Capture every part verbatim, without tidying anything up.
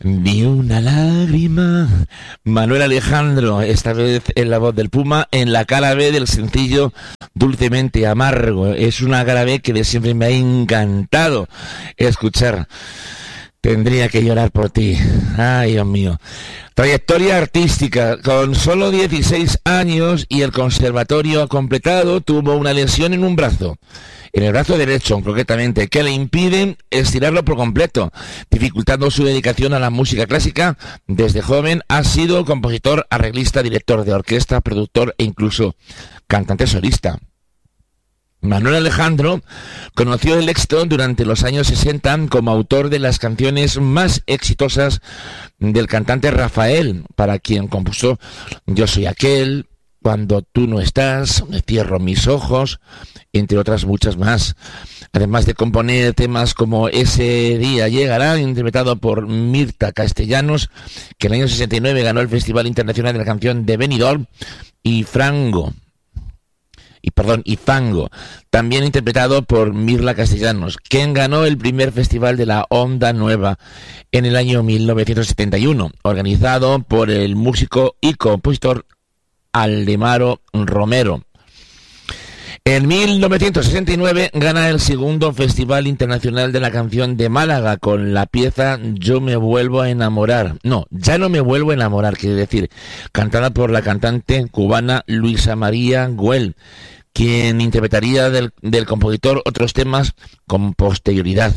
Ni una lágrima. Manuel Alejandro, esta vez en la voz del Puma, en la cara B del sencillo Dulcemente Amargo. Es una cara B que de siempre me ha encantado escuchar. Tendría que llorar por ti. Ay, Dios mío. Trayectoria artística. Con solo dieciséis años y el conservatorio completado, tuvo una lesión en un brazo. En el brazo derecho, concretamente, que le impide estirarlo por completo, dificultando su dedicación a la música clásica. Desde joven ha sido compositor, arreglista, director de orquesta, productor e incluso cantante solista. Manuel Alejandro conoció el éxito durante los años sesenta como autor de las canciones más exitosas del cantante Rafael, para quien compuso Yo soy aquel, Cuando tú no estás, Me cierro mis ojos, entre otras muchas más. Además de componer temas como Ese día llegará, interpretado por Mirta Castellanos, que en el año sesenta y nueve ganó el Festival Internacional de la Canción de Benidorm, y Frango. Y perdón, y Fango, también interpretado por Mirla Castellanos, quien ganó el primer festival de la Onda Nueva en el año mil novecientos setenta y uno, organizado por el músico y compositor Aldemaro Romero. En mil novecientos sesenta y nueve gana el segundo Festival Internacional de la Canción de Málaga con la pieza Yo me vuelvo a enamorar. No, Ya no me vuelvo a enamorar, quiere decir, cantada por la cantante cubana Luisa María Güell, quien interpretaría del, del compositor otros temas con posterioridad.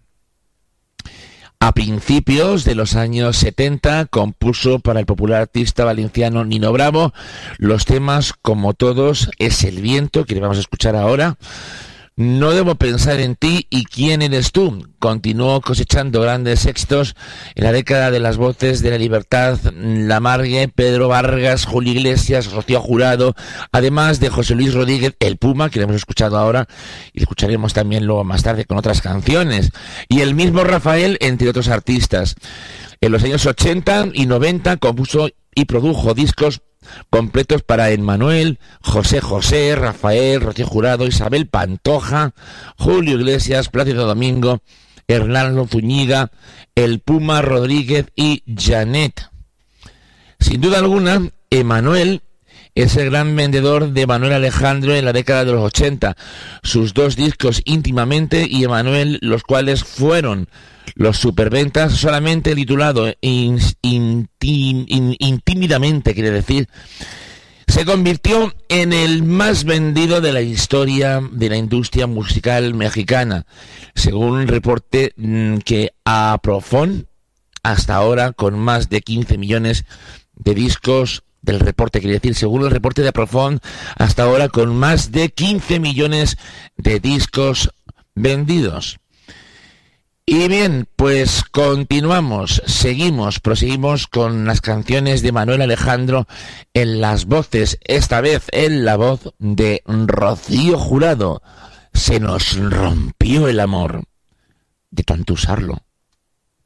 A principios de los años setenta compuso para el popular artista valenciano Nino Bravo los temas Como todos, Es el viento, que le vamos a escuchar ahora, No debo pensar en ti y ¿Quién eres tú? Continuó cosechando grandes éxitos en la década de las voces de la libertad, Lamargue, Pedro Vargas, Julio Iglesias, Rocío Jurado, además de José Luis Rodríguez, el Puma, que le hemos escuchado ahora y escucharemos también luego más tarde con otras canciones, y el mismo Rafael, entre otros artistas. En los años ochenta y noventa compuso y produjo discos completos para Emmanuel, José José, Rafael, Rocío Jurado, Isabel Pantoja, Julio Iglesias, Plácido Domingo, Hernando Zúñiga, el Puma Rodríguez y Janet. Sin duda alguna, Emmanuel es el gran vendedor de Manuel Alejandro en la década de los ochenta. Sus dos discos Íntimamente y Emmanuel, los cuales fueron los superventas, solamente titulado in, in, in, in, Intímidamente, quiere decir, se convirtió en el más vendido de la historia de la industria musical mexicana, según un reporte que a Profon, hasta ahora con más de quince millones de discos del reporte, quiere decir, según el reporte de Profon, hasta ahora con más de quince millones de discos vendidos. Y bien, pues continuamos, seguimos, proseguimos con las canciones de Manuel Alejandro en las voces, esta vez en la voz de Rocío Jurado. Se nos rompió el amor de tanto usarlo.